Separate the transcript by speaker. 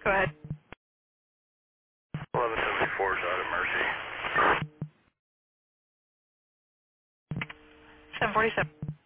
Speaker 1: Go ahead.
Speaker 2: 1174 is out of Mercy.
Speaker 1: 747.